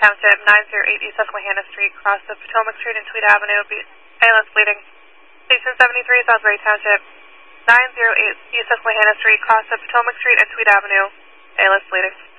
Township, 908 East Susquehanna Street, cross of Potomac Street and Tweed Avenue, ALS bleeding. Station 73, Southbury Township, 908 East Susquehanna Street, cross of Potomac Street and Tweed Avenue, ALS bleeding.